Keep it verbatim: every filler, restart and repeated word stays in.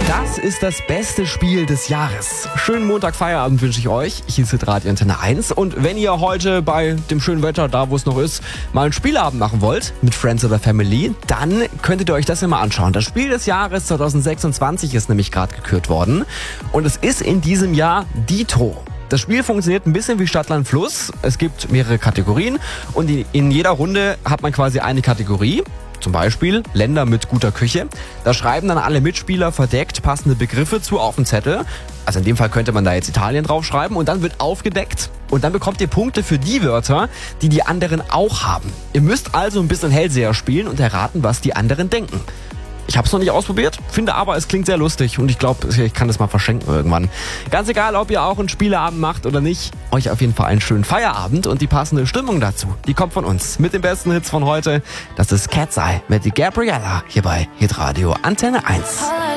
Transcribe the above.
Das ist das beste Spiel des Jahres. Schönen Montag-Feierabend wünsche ich euch. Hier ist Radio Antenne eins. Und wenn ihr heute bei dem schönen Wetter, da wo es noch ist, mal einen Spielabend machen wollt, mit Friends oder Family, dann könntet ihr euch das ja mal anschauen. Das Spiel des Jahres zwanzig sechsundzwanzig ist nämlich gerade gekürt worden. Und es ist in diesem Jahr Dito. Das Spiel funktioniert ein bisschen wie Stadt, Land, Fluss. Es gibt mehrere Kategorien und in jeder Runde hat man quasi eine Kategorie. Zum Beispiel Länder mit guter Küche. Da schreiben dann alle Mitspieler verdeckt passende Begriffe zu auf den Zettel. Also in dem Fall könnte man da jetzt Italien draufschreiben und dann wird aufgedeckt und dann bekommt ihr Punkte für die Wörter, die die anderen auch haben. Ihr müsst also ein bisschen Hellseher spielen und erraten, was die anderen denken. Ich habe es noch nicht ausprobiert, finde aber, es klingt sehr lustig und ich glaube, ich kann das mal verschenken irgendwann. Ganz egal, ob ihr auch einen Spieleabend macht oder nicht, euch auf jeden Fall einen schönen Feierabend und die passende Stimmung dazu, die kommt von uns mit den besten Hits von heute. Das ist Cat's Eye mit Gabriella hier bei Hitradio Antenne eins.